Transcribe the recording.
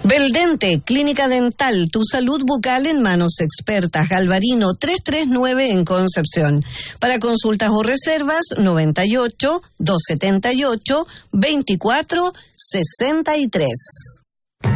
Beldente, Clínica Dental, tu salud bucal en manos expertas. Galvarino 339 en Concepción. Para consultas o reservas, 98 278 24 63.